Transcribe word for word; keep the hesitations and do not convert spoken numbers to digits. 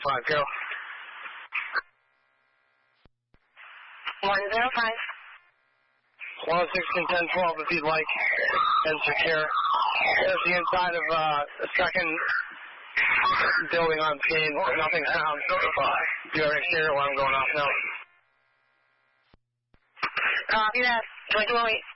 five, go. one zero five. one sixteen ten twelve if you'd like, and secure. There's the inside of uh, the second building on Payne. Nothing's found so far. Do you have an exterior alarm going off now? Copy that. twenty-two oh eight.